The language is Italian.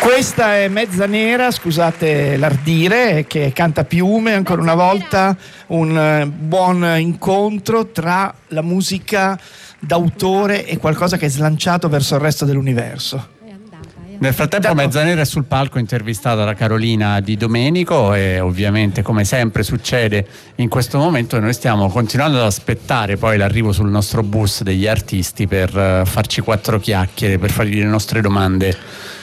Questa è Mezzanera, scusate l'ardire, che canta Piume, ancora una volta un buon incontro tra la musica d'autore e qualcosa che è slanciato verso il resto dell'universo. Nel frattempo Mezzanera è sul palco, intervistata da Carolina Di Domenico, e ovviamente, come sempre succede in questo momento, noi stiamo continuando ad aspettare poi l'arrivo sul nostro bus degli artisti per farci quattro chiacchiere, per fargli le nostre domande